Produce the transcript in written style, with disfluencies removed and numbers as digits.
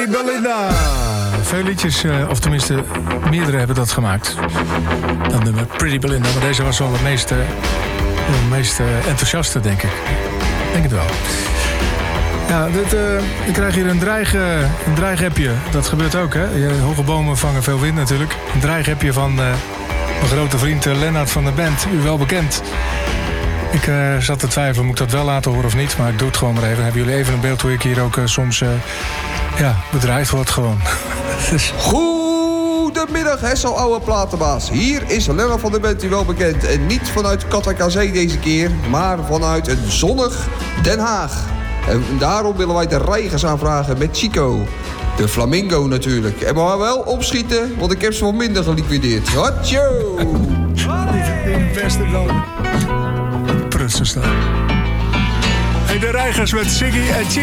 Pretty Belinda. Veel liedjes, of tenminste meerdere hebben dat gemaakt. Dat nummer Pretty Belinda. Maar deze was wel het meest enthousiaste, denk ik. Ik denk het wel. Ja, ik krijg hier een dreigappje. Dat gebeurt ook, hè? Hoge bomen vangen veel wind natuurlijk. Een dreigappje van mijn grote vriend Lennart van de band. U wel bekend. Ik zat te twijfelen, moet ik dat wel laten horen of niet? Maar ik doe het gewoon maar even. Dan hebben jullie even een beeld hoe ik hier ook soms bedreigd word gewoon. Dus... Goedemiddag, Hessel oude platenbaas. Hier is Lennart van der Bent, u wel bekend. En niet vanuit Katwijk aan Zee deze keer, maar vanuit een zonnig Den Haag. En daarom willen wij de reigers aanvragen met Chico. De Flamingo natuurlijk. En maar wel opschieten, want ik heb ze wel minder geliquideerd. Hatjo! In beste dan. Prutsen staan. Hey, de reigers met Siggy en Chico.